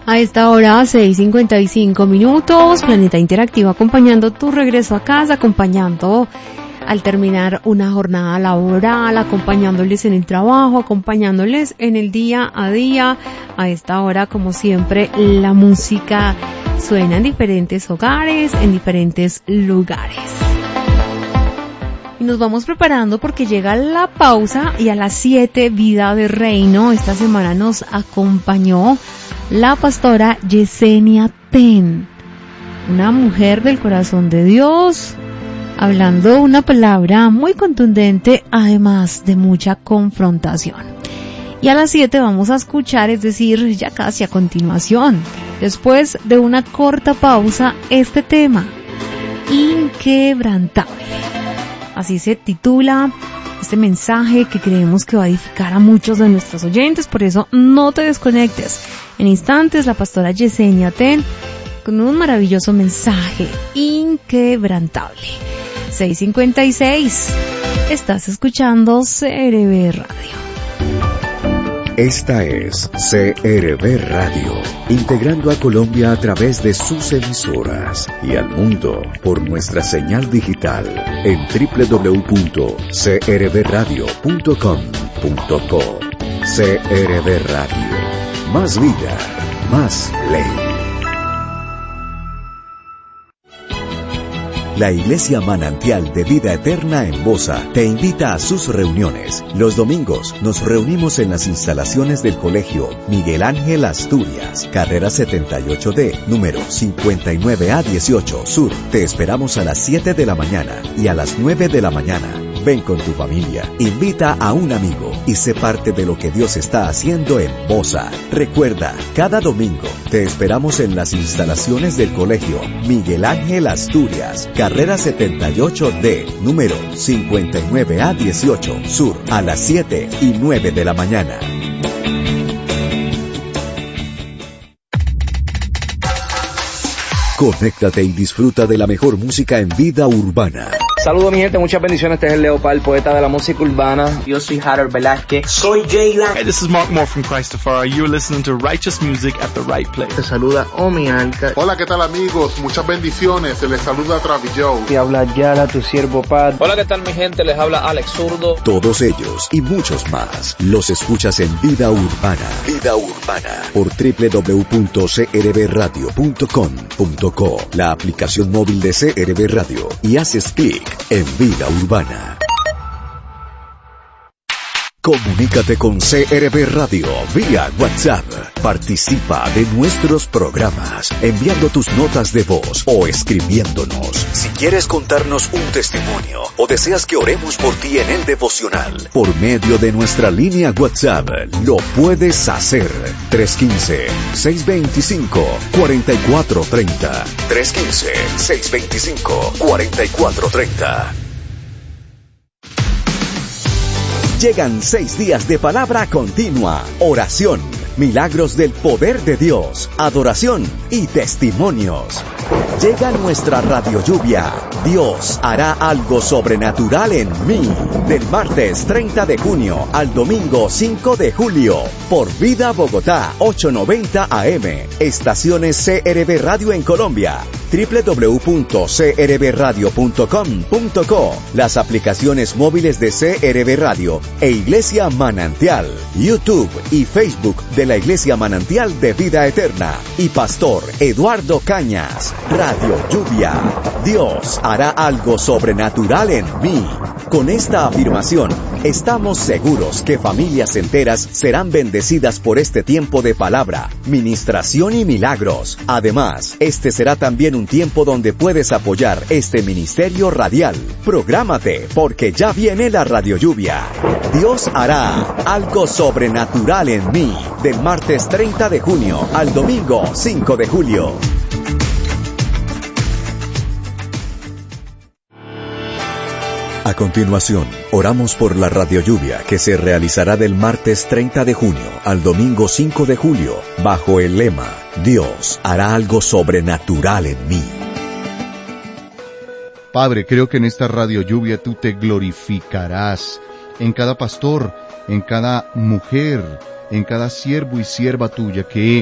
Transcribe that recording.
A esta hora, 6:55, Planeta Interactivo acompañando tu regreso a casa, acompañando al terminar una jornada laboral, acompañándoles en el trabajo, acompañándoles en el día a día. A esta hora, como siempre, la música suena en diferentes hogares, en diferentes lugares. Y nos vamos preparando porque llega la pausa y a las 7, Vida de Reino. Esta semana nos acompañó la pastora Yesenia Ten, una mujer del corazón de Dios, hablando una palabra muy contundente, además de mucha confrontación. Y a las 7 vamos a escuchar, es decir, ya casi a continuación, después de una corta pausa, este tema, inquebrantable. Así se titula este mensaje que creemos que va a edificar a muchos de nuestros oyentes, por eso no te desconectes. En instantes, la pastora Yesenia Ten con un maravilloso mensaje, inquebrantable. 6:56, estás escuchando CRB Radio. Esta es CRB Radio, integrando a Colombia a través de sus emisoras y al mundo por nuestra señal digital en www.crbradio.com.co. CRB Radio, más vida, más ley. La Iglesia Manantial de Vida Eterna en Bosa te invita a sus reuniones. Los domingos nos reunimos en las instalaciones del Colegio Miguel Ángel Asturias, carrera 78D, número 59A18 Sur. Te esperamos a las 7 de la mañana y a las 9 de la mañana. Ven con tu familia, invita a un amigo y sé parte de lo que Dios está haciendo en Bosa. Recuerda, cada domingo te esperamos en las instalaciones del Colegio Miguel Ángel Asturias, carrera 78D, número 59A18 Sur, a las 7 y 9 de la mañana. Conéctate y disfruta de la mejor música en vida urbana. Saludos mi gente, muchas bendiciones. Este es el Leopard, poeta de la música urbana. Yo soy Harold Velázquez. Soy Jayla. Hey, this is Mark Moore from Christopher. You're listening to Righteous Music at the Right Place. Te saluda Omi Alca. Hola, ¿qué tal amigos? Muchas bendiciones. Se les saluda Travis Joe. Te habla Yara, tu siervo Pat. Hola, ¿qué tal mi gente? Les habla Alex Zurdo. Todos ellos y muchos más los escuchas en Vida Urbana. Vida Urbana por www.crbradio.com.co, la aplicación móvil de CRB Radio, y haces clic en Vida Urbana. Comunícate con CRB Radio vía WhatsApp. Participa de nuestros programas enviando tus notas de voz o escribiéndonos. Si quieres contarnos un testimonio o deseas que oremos por ti en el devocional, por medio de nuestra línea WhatsApp, lo puedes hacer. 315-625-4430. 315-625-4430. Llegan 6 días de palabra continua, oración, milagros del poder de Dios, adoración y testimonios. Llega nuestra radio lluvia. Dios hará algo sobrenatural en mí. Del martes 30 de junio al domingo 5 de julio. Por Vida Bogotá, 890 AM. Estaciones CRB Radio en Colombia. www.crbradio.com.co. Las aplicaciones móviles de CRB Radio e Iglesia Manantial. YouTube y Facebook de la Iglesia Manantial de Vida Eterna. Y Pastor Eduardo Cañas. Radio Lluvia. Dios hará algo sobrenatural en mí. Con esta afirmación, estamos seguros que familias enteras serán bendecidas por este tiempo de palabra, ministración y milagros. Además, este será también un tiempo donde puedes apoyar este ministerio radial. Prográmate, porque ya viene la Radio Lluvia. Dios hará algo sobrenatural en mí. Del martes 30 de junio al domingo 5 de julio. A continuación, oramos por la Radio Lluvia que se realizará del martes 30 de junio al domingo 5 de julio, bajo el lema, Dios hará algo sobrenatural en mí. Padre, creo que en esta Radio Lluvia tú te glorificarás en cada pastor, en cada mujer, en cada siervo y sierva tuya que